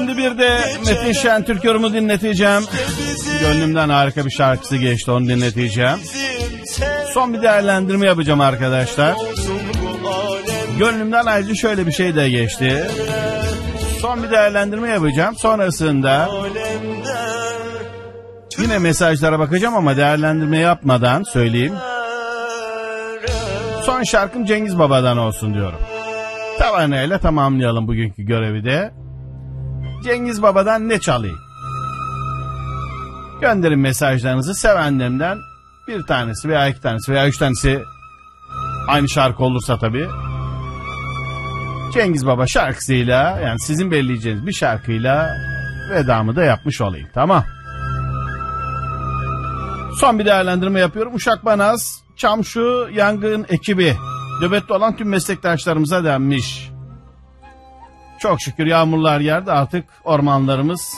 Şimdi bir de Metin Şentürk yorumu dinleteceğim. Gönlümden harika bir şarkısı geçti, onu dinleteceğim. Son bir değerlendirme yapacağım arkadaşlar. Gönlümden ayrıca şöyle bir şey de geçti. Son bir değerlendirme yapacağım. Sonrasında yine mesajlara bakacağım ama değerlendirme yapmadan söyleyeyim. Son şarkım Cengiz Baba'dan olsun diyorum. Tavanayla tamamlayalım bugünkü görevi de. Cengiz Baba'dan ne çalayım? Gönderin mesajlarınızı, sevenlerimden bir tanesi veya iki tanesi veya üç tanesi, aynı şarkı olursa tabii, Cengiz Baba şarkısıyla, yani sizin belirleyeceğiniz bir şarkıyla vedamı da yapmış olayım, tamam. Son bir değerlendirme yapıyorum. Uşak Banaz, Çamşu Yangın ekibi nöbette olan tüm meslektaşlarımıza denmiş. Çok şükür yağmurlar yağdı, artık ormanlarımız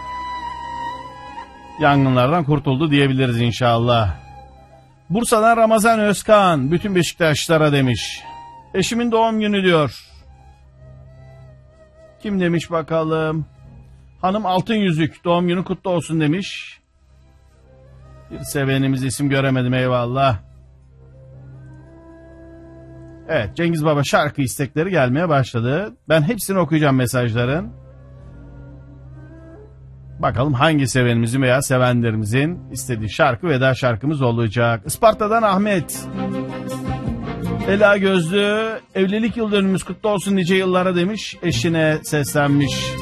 yangınlardan kurtuldu diyebiliriz inşallah. Bursa'dan Ramazan Özkan, bütün Beşiktaşlara demiş. Eşimin doğum günü diyor. Kim demiş bakalım? Hanım Altın Yüzük, doğum günü kutlu olsun demiş. Bir sevenimiz, isim göremedim, eyvallah. Evet, Cengiz Baba şarkı istekleri gelmeye başladı. Ben hepsini okuyacağım mesajların. Bakalım hangi sevenimizin veya sevenlerimizin istediği şarkı veda şarkımız olacak. Isparta'dan Ahmet. Ela Gözlü, evlilik yıl dönümümüz kutlu olsun nice yıllara demiş. Eşine seslenmiş.